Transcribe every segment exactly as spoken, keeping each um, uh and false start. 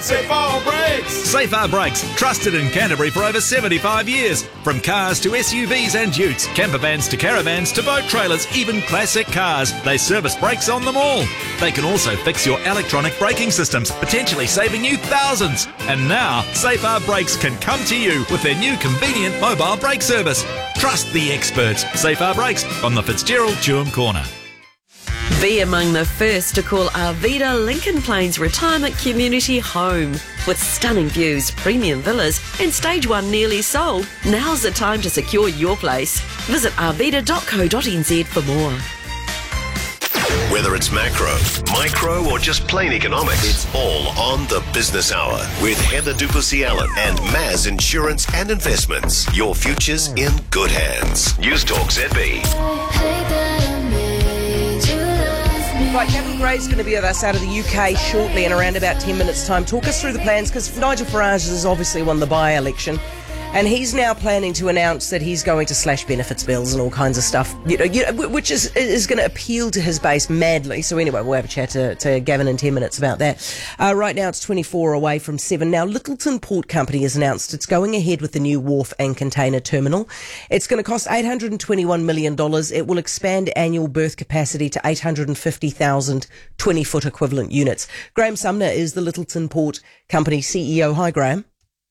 Safar Brakes! Safar Brakes, trusted in Canterbury for over seventy-five years. From cars to S U Vs and utes, camper vans to caravans to boat trailers, even classic cars, they service brakes on them all. They can also fix your electronic braking systems, potentially saving you thousands. And now, Safar Brakes can come to you with their new convenient mobile brake service. Trust the experts. Safar Brakes on the Fitzgerald Tuam Corner. Be among the first to call Arvida Lincoln Plains Retirement Community home. With stunning views, premium villas and stage one nearly sold, now's the time to secure your place. Visit arvida dot co dot n z for more. Whether it's macro, micro or just plain economics, it's all on the Business Hour with Heather Duplessis-Allen and Maz Insurance and Investments. Your future's in good hands. News Talk Z B. Right, Gavin Gray's going to be with us out of the U K shortly in around about ten minutes' time. Talk us through the plans, because Nigel Farage has obviously won the by-election, and he's now planning to announce that he's going to slash benefits bills and all kinds of stuff, you know, you know which is is going to appeal to his base madly. So anyway, we'll have a chat to, to Gavin in ten minutes about that. Uh, right now it's twenty-four away from seven. Now, Lyttelton Port Company has announced it's going ahead with the new wharf and container terminal. It's going to cost eight hundred twenty-one million dollars. It will expand annual berth capacity to eight hundred fifty thousand twenty-foot equivalent units. Graham Sumner is the Lyttelton Port Company C E O. Hi, Graham.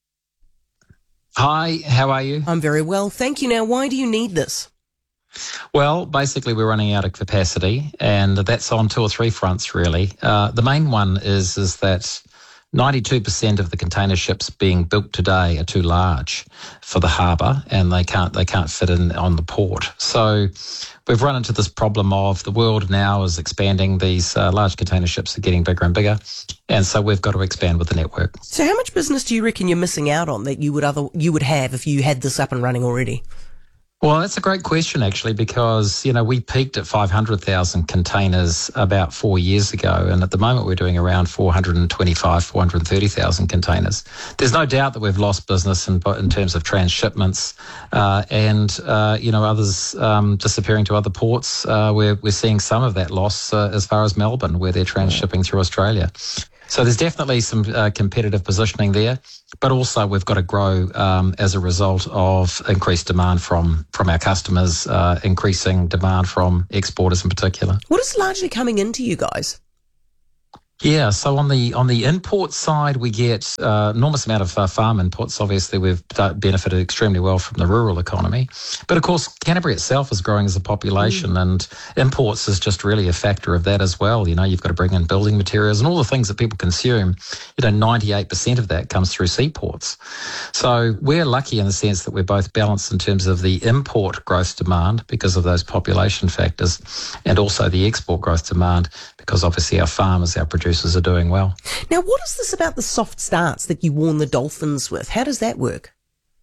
Hi, how are you? I'm very well, thank you. Now, why do you need this? Well, basically, we're running out of capacity, and that's on two or three fronts, really. Uh, the main one is is that ninety-two percent of the container ships being built today are too large for the harbour, and they can't they can't fit in on the port. So we've run into this problem of the world now is expanding. These uh, large container ships are getting bigger and bigger, and so we've got to expand with the network. So how much business do you reckon you're missing out on that you would other you would have if you had this up and running already? Well, that's a great question, actually, because, you know, we peaked at five hundred thousand containers about four years ago, and at the moment we're doing around four hundred twenty-five, four hundred thirty thousand containers. There's no doubt that we've lost business in, in terms of transshipments uh, and, uh, you know, others um, disappearing to other ports. Uh, we're, we're seeing some of that loss uh, as far as Melbourne, where they're transshipping through Australia. So there's definitely some uh, competitive positioning there, but also we've got to grow um, as a result of increased demand from, from our customers, uh, increasing demand from exporters in particular. What is largely coming into you guys? Yeah, so on the on the import side, we get uh, enormous amount of uh, farm inputs. Obviously, we've benefited extremely well from the rural economy. But of course, Canterbury itself is growing as a population, mm. and imports is just really a factor of that as well. You know, you've got to bring in building materials and all the things that people consume. You know, ninety-eight percent of that comes through seaports. So we're lucky in the sense that we're both balanced in terms of the import growth demand because of those population factors, and also the export growth demand because obviously our farmers, our producers are doing well. Now, what is this about the soft starts that you warn the dolphins with? How does that work?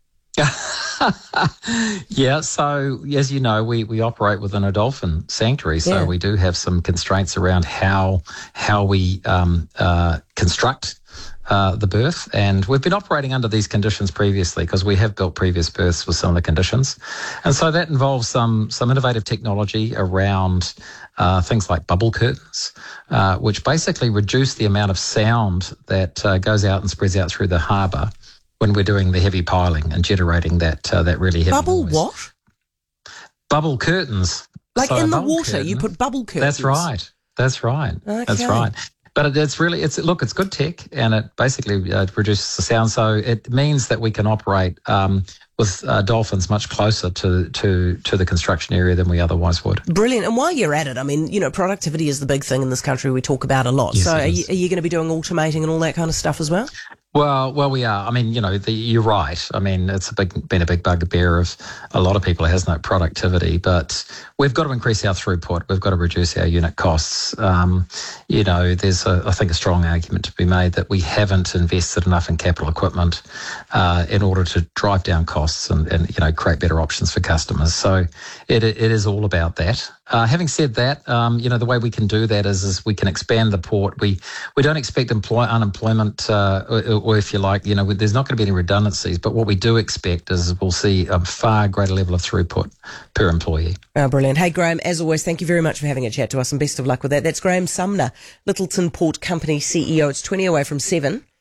Yeah, so as you know, we, we operate within a dolphin sanctuary, so yeah. we do have some constraints around how how we um, uh, construct uh, the berth, and we've been operating under these conditions previously because we have built previous berths with some of the conditions, and so that involves some some innovative technology around Uh, things like bubble curtains, uh, which basically reduce the amount of sound that uh, goes out and spreads out through the harbour when we're doing the heavy piling and generating that uh, that really heavy Bubble noise. what? Bubble curtains. Like so in the water, curtain, you put bubble curtains. That's right. That's right. Okay. That's right. But it, it's really, it's look, it's good tech, and it basically uh, reduces the sound. So it means that we can operate um, with uh, dolphins much closer to, to, to the construction area than we otherwise would. Brilliant. And while you're at it, I mean, you know, productivity is the big thing in this country we talk about a lot. Yes, so are you, is. are you going to be doing automating and all that kind of stuff as well? Well, well, we are. I mean, you know, the, you're right. I mean, it's a big, been a big bugbear of a lot of people. It has no productivity, but we've got to increase our throughput. We've got to reduce our unit costs. Um, you know, there's, a, I think, a strong argument to be made that we haven't invested enough in capital equipment uh, in order to drive down costs and, and, you know, create better options for customers. So it, it is all about that. Uh, having said that, um, you know, the way we can do that is, is we can expand the port. We we don't expect employ, unemployment, uh, or, or if you like, you know, there's not going to be any redundancies. But what we do expect is we'll see a far greater level of throughput per employee. Oh, brilliant. Hey, Graham, as always, thank you very much for having a chat to us, and best of luck with that. That's Graham Sumner, Lyttelton Port Company C E O. It's twenty away from seven.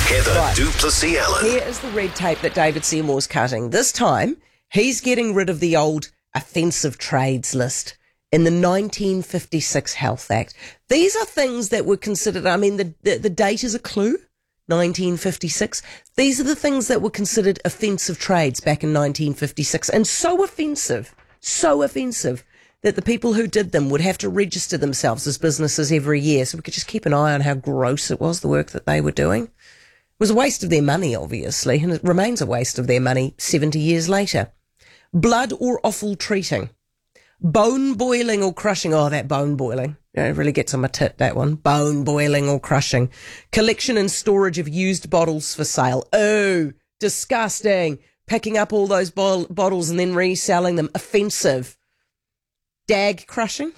Heather Right. Duplessis Allen. Here is the red tape that David Seymour's cutting. This time, he's getting rid of the old offensive trades list in the nineteen fifty-six Health Act. These are things that were considered, I mean, the, the, the date is a clue, nineteen fifty-six. These are the things that were considered offensive trades back in nineteen fifty-six, and so offensive, so offensive, that the people who did them would have to register themselves as businesses every year, so we could just keep an eye on how gross it was, the work that they were doing. It was a waste of their money, obviously, and it remains a waste of their money seventy years later. Blood or offal treating. Bone boiling or crushing. Oh, that bone boiling. Yeah, it really gets on my tit, that one. Bone boiling or crushing. Collection and storage of used bottles for sale. Oh, disgusting. Picking up all those bo- bottles and then reselling them. Offensive. Dag crushing.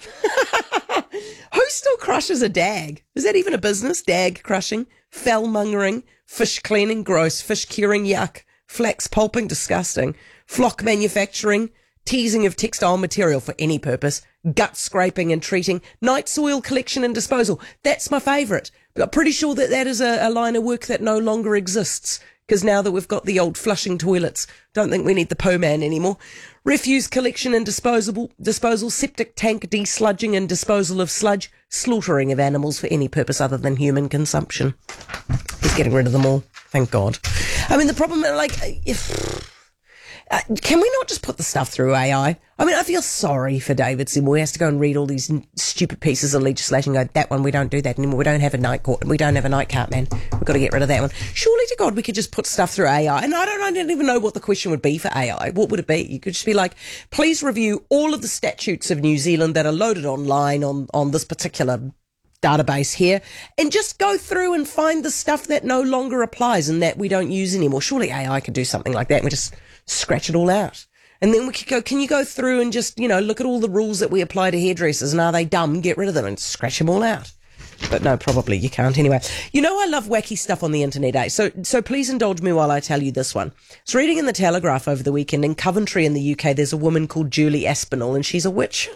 Who still crushes a dag? Is that even a business? Dag crushing. Fellmongering. Fish cleaning. Gross. Fish curing. Yuck. Flax pulping. Disgusting. Flock manufacturing. Teasing of textile material for any purpose, gut scraping and treating, night soil collection and disposal. That's my favourite. But I'm pretty sure that that is a, a line of work that no longer exists, because now that we've got the old flushing toilets, don't think we need the Po Man anymore. Refuse collection and disposable disposal, septic tank desludging and disposal of sludge, slaughtering of animals for any purpose other than human consumption. He's getting rid of them all, thank God. I mean, the problem, like, if... Uh, can we not just put the stuff through A I? I mean, I feel sorry for David Seymour. He has to go and read all these n- stupid pieces of legislation and go, that one, we don't do that anymore. We don't have a night court. We don't have a night cart, man. We've got to get rid of that one. Surely to God, we could just put stuff through A I. And I don't, I don't even know what the question would be for A I. What would it be? You could just be like, please review all of the statutes of New Zealand that are loaded online on, on this particular database here, and just go through and find the stuff that no longer applies and that we don't use anymore. Surely A I could do something like that and we just scratch it all out. And then we could go, can you go through and just, you know, look at all the rules that we apply to hairdressers, and are they dumb? Get rid of them and scratch them all out. But no, probably you can't anyway. You know, I love wacky stuff on the internet, eh? So, so please indulge me while I tell you this one. I was reading in the Telegraph over the weekend in Coventry in the U K, there's a woman called Julie Aspinall, and she's a witch.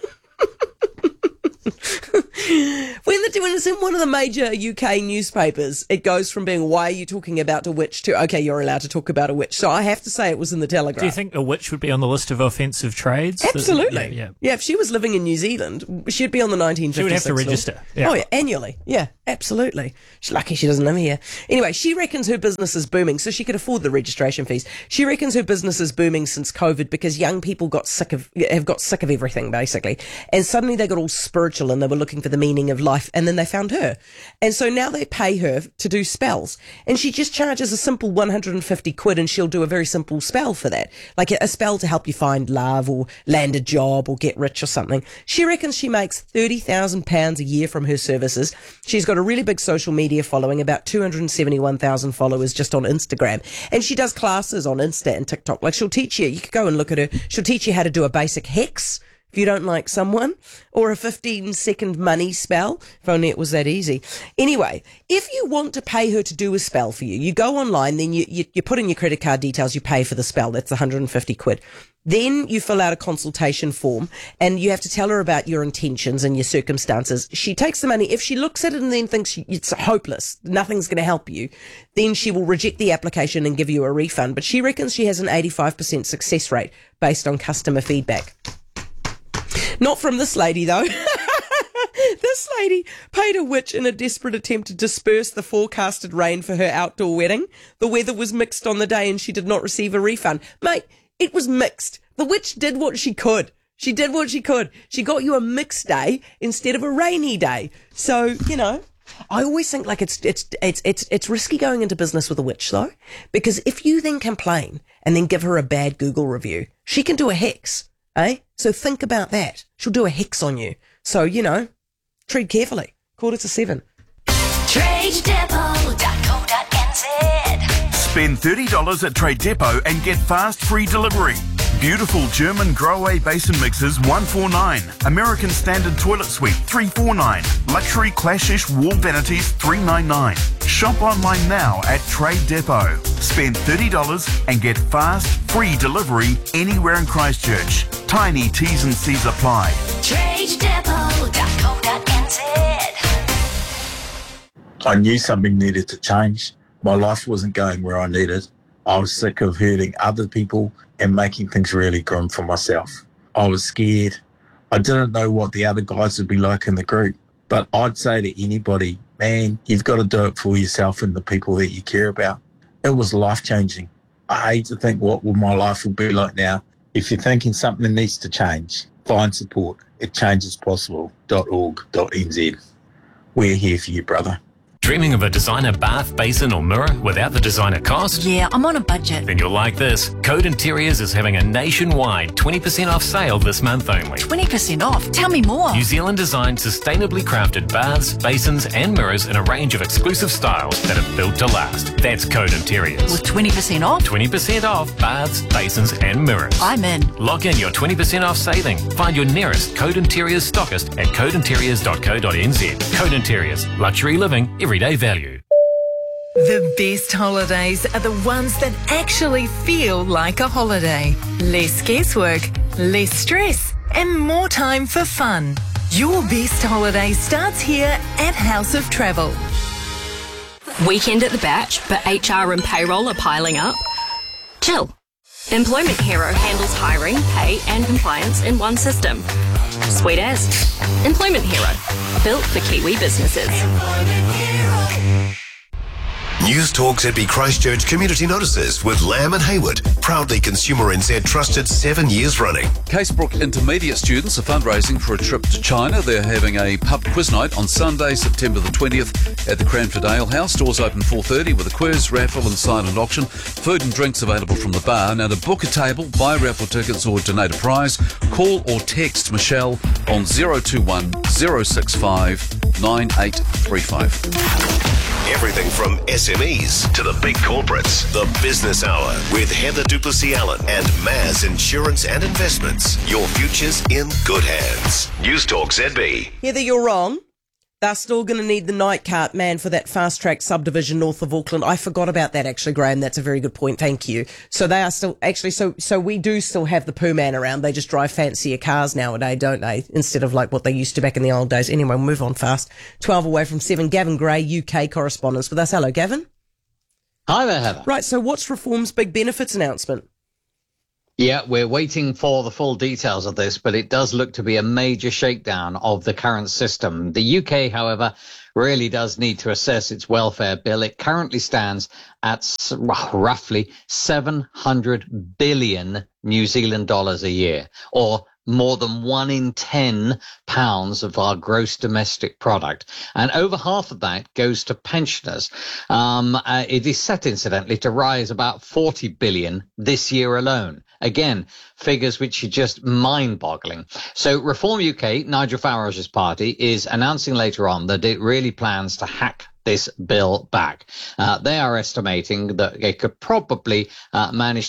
When, the, when it's in one of the major U K newspapers, it goes from being, why are you talking about a witch, to, okay, you're allowed to talk about a witch. So I have to say it was in the Telegraph. Do you think a witch would be on the list of offensive trades? Absolutely. Yeah, yeah. Yeah, if she was living in New Zealand, she'd be on the nineteen fifty-six. She would have to register. Yeah. Oh, yeah, annually. Yeah, absolutely. She's lucky she doesn't live here. Anyway, she reckons her business is booming, so she could afford the registration fees. She reckons her business is booming since COVID because young people got sick of, have got sick of everything, basically. And suddenly they got all spiritual and they were looking for the meaning of life, and then they found her. And so now they pay her to do spells. And she just charges a simple one hundred fifty quid and she'll do a very simple spell for that. Like a, a spell to help you find love or land a job or get rich or something. She reckons she makes thirty thousand pounds a year from her services. She's got a really big social media following, about two hundred seventy-one thousand followers just on Instagram. And she does classes on Insta and TikTok. Like, she'll teach you, you could go and look at her, she'll teach you how to do a basic hex if you don't like someone, or a fifteen second money spell, if only it was that easy. Anyway, if you want to pay her to do a spell for you, you go online, then you, you, you put in your credit card details, you pay for the spell, that's one hundred fifty quid. Then you fill out a consultation form and you have to tell her about your intentions and your circumstances. She takes the money. If she looks at it and then thinks it's hopeless, nothing's going to help you, then she will reject the application and give you a refund. But she reckons she has an eighty-five percent success rate based on customer feedback. Not from this lady, though. This lady paid a witch in a desperate attempt to disperse the forecasted rain for her outdoor wedding. The weather was mixed on the day and she did not receive a refund. Mate, it was mixed. The witch did what she could. She did what she could. She got you a mixed day instead of a rainy day. So, you know, I always think like it's it's it's it's it's risky going into business with a witch, though, because if you then complain and then give her a bad Google review, she can do a hex. Eh? So think about that. She'll do a hex on you. So, you know, tread carefully. Quarter to seven. trade depot dot co dot n z. Spend thirty dollars at Trade Depot and get fast free delivery. Beautiful German Grohe basin mixers one forty-nine. American Standard Toilet Suite three forty-nine. Luxury Clashish wall vanities three ninety-nine. Shop online now at Trade Depot. Spend thirty dollars and get fast free delivery anywhere in Christchurch. Tiny T's and C's apply. trade depot dot co dot n z. I knew something needed to change. My life wasn't going where I needed. I was sick of hurting other people and making things really grim for myself. I was scared. I didn't know what the other guys would be like in the group. But I'd say to anybody, man, you've got to do it for yourself and the people that you care about. It was life-changing. I hate to think what will my life will be like now. If you're thinking something needs to change, find support at changes possible dot org dot n z. We're here for you, brother. Dreaming of a designer bath, basin or mirror without the designer cost? Yeah, I'm on a budget. Then you'll like this. Code Interiors is having a nationwide twenty percent off sale this month only. twenty percent off? Tell me more. New Zealand designed sustainably crafted baths, basins and mirrors in a range of exclusive styles that are built to last. That's Code Interiors. With twenty percent off? twenty percent off baths, basins and mirrors. I'm in. Lock in your twenty percent off saving. Find your nearest Code Interiors stockist at code interiors dot co dot n z. Code Interiors. Luxury living, everyday value. The best holidays are the ones that actually feel like a holiday. Less guesswork, less stress, and more time for fun. Your best holiday starts here at House of Travel. Weekend at the Batch, but H R and payroll are piling up? Chill. Employment Hero handles hiring, pay and compliance in one system. Sweet as. Employment Hero. Built for Kiwi businesses. News Talk Z B Christchurch Community Notices with Lamb and Hayward. Proudly Consumer N Z trusted seven years running. Casebrook Intermediate students are fundraising for a trip to China. They're having a pub quiz night on Sunday, September the twentieth at the Cranford Ale House. Doors open four thirty with a quiz, raffle and silent auction. Food and drinks available from the bar. Now to book a table, buy raffle tickets or donate a prize, call or text Michelle on zero two one zero six five nine eight three five. Everything from S M Es to the big corporates. The Business Hour with Heather Duplessis Allen and Maz Insurance and Investments. Your future's in good hands. News Talk Z B. Heather, you're wrong. They're still going to need the night cart man for that fast track subdivision north of Auckland. I forgot about that actually, Graham. That's a very good point. Thank you. So they are still actually, so, so we do still have the poo man around. They just drive fancier cars nowadays, don't they? Instead of like what they used to back in the old days. Anyway, we'll move on fast. twelve away from seven. Gavin Gray, U K correspondent with us. Hello, Gavin. Hi there, Heather. Right. So what's Reform's big benefits announcement? Yeah, we're waiting for the full details of this, but it does look to be a major shakedown of the current system. The U K, however, really does need to assess its welfare bill. It currently stands at roughly seven hundred billion New Zealand dollars a year, or more than one in ten pounds of our gross domestic product. And over half of that goes to pensioners. Um, uh, it is set, incidentally, to rise about forty billion this year alone. Again, figures which are just mind-boggling. So Reform U K, Nigel Farage's party, is announcing later on that it really plans to hack this bill back. Uh, they are estimating that it could probably uh, manage